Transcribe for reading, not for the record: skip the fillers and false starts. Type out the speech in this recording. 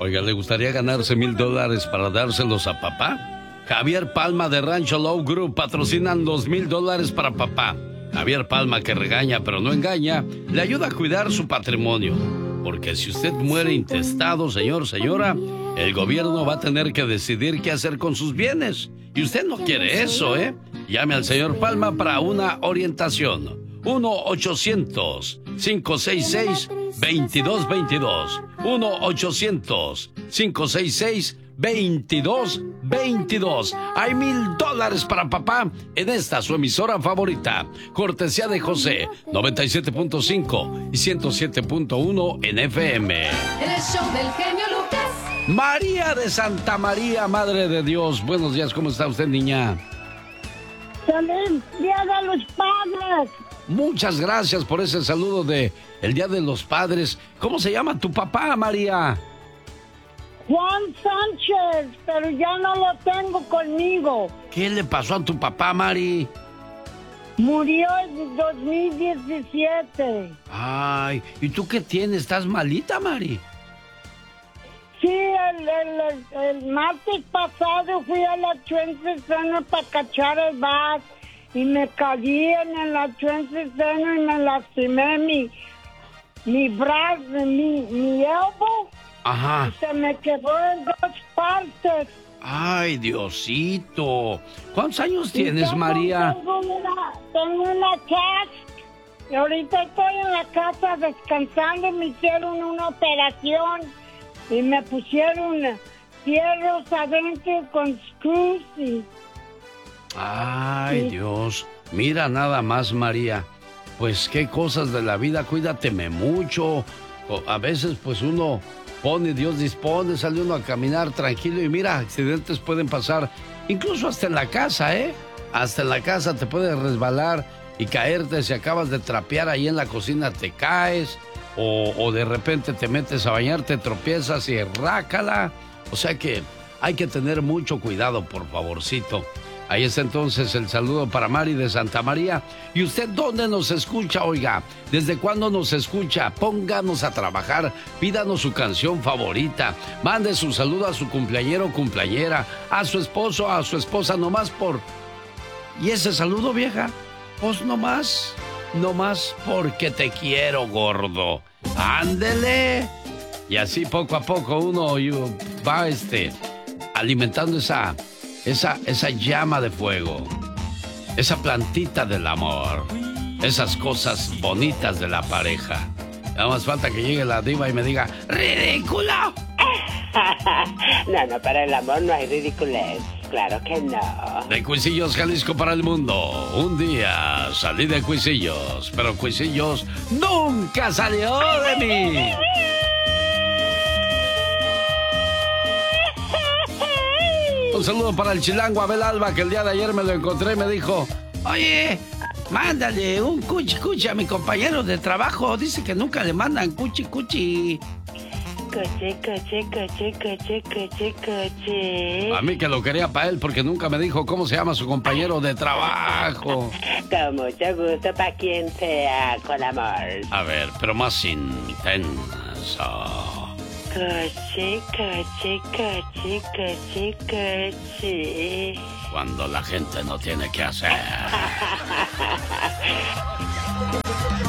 Oiga, ¿le gustaría ganarse $1,000 para dárselos a papá? Javier Palma de Rancho Low Group patrocinan $2,000 para papá. Javier Palma, que regaña pero no engaña, le ayuda a cuidar su patrimonio. Porque si usted muere intestado, señora, el gobierno va a tener que decidir qué hacer con sus bienes. Y usted no quiere eso, ¿eh? Llame al señor Palma para una orientación. 1-800-566-2222. 1-800-566-2222. Hay $1,000 para papá en esta su emisora favorita. Cortesía de José, 97.5 y 107.1 en FM. El show del genio Lucas. María de Santa María, Madre de Dios. Buenos días, ¿cómo está usted, niña? ¡Feliz Día de los Padres! Muchas gracias por ese saludo de el Día de los Padres. ¿Cómo se llama tu papá, María? Juan Sánchez, pero ya no lo tengo conmigo. ¿Qué le pasó a tu papá, Mari? Murió en 2017. Ay, ¿y tú qué tienes? ¿Estás malita, Mari? Sí, el martes pasado fui a la Transit Center para cachar el bus y me caí en la Transit Center y me lastimé mi brazo, mi elbow. Ajá. Se me quebró en 2 partes. Ay, Diosito. ¿Cuántos años tienes, María? Tengo una cast. Y ahorita estoy en la casa descansando. Me hicieron una operación y me pusieron fierros adentro con screws y... Ay, Dios. Mira nada más, María. Pues qué cosas de la vida. Cuídateme mucho. A veces, pues uno pone, Dios dispone, sale uno a caminar tranquilo y mira, accidentes pueden pasar. Incluso hasta en la casa, ¿eh? Hasta en la casa te puedes resbalar y caerte. Si acabas de trapear ahí en la cocina, te caes. O de repente te metes a bañar, te tropiezas y rácala. O sea que hay que tener mucho cuidado, por favorcito. Ahí está entonces el saludo para Mari de Santa María. ¿Y usted dónde nos escucha, oiga? ¿Desde cuándo nos escucha? Pónganos a trabajar, pídanos su canción favorita, mande su saludo a su cumpleañero o cumpleañera, a su esposo, a su esposa, nomás por... ¿Y ese saludo, vieja? Pues nomás porque te quiero, gordo. ¡Ándele! Y así poco a poco uno va alimentando esa llama de fuego, esa plantita del amor, esas cosas bonitas de la pareja. Nada más falta que llegue la diva y me diga ¡ridículo! No, para el amor no hay ridiculez. Claro que no. De Cuisillos, Jalisco para el mundo. Un día salí de Cuisillos, pero Cuisillos nunca salió de mí. Un saludo para el chilango Abel Alba, que el día de ayer me lo encontré y me dijo: oye, mándale un cuchi a mi compañero de trabajo. Dice que nunca le mandan cuchi. Coche. A mí que lo quería para él porque nunca me dijo cómo se llama su compañero de trabajo. Con mucho gusto, para quien sea, con amor. A ver, pero más intenso. Coche. Cuando la gente no tiene que hacer.